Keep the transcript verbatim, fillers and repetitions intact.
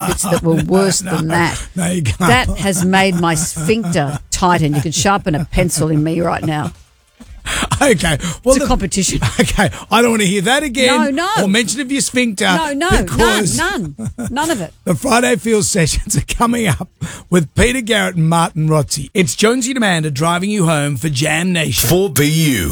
bits that were worse no, than that. No, you can't. That has made my sphincter tighten. You could sharpen a pencil in me right now. Okay. Well, It's a the- competition. Okay. I don't want to hear that again. No, no. Or mention of your sphincter. No, no, none, because none, none of it. The Friday Field sessions are coming up with Peter Garrett and Martin Rotzi. It's Jonesy and Amanda driving you home for Jam Nation. four B U.